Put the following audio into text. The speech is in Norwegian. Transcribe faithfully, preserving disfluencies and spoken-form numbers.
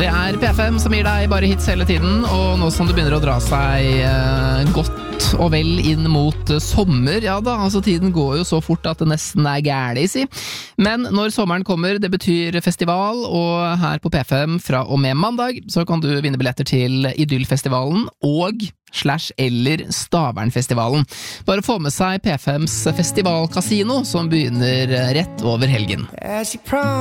Det er P F M som gir deg bare hits hele tiden, og nå som det begynner å dra seg eh, godt og vel inn mot eh, sommer, ja da, altså tiden går jo så fort at det nesten er gærlig, si. Men når sommeren kommer, det betyr festival, og her på P F M fra og med mandag, så kan du vinne billetter til Idyllfestivalen og slash eller Stavernfestivalen. Bare få med seg P F M's festivalkasino, som begynner rett over helgen.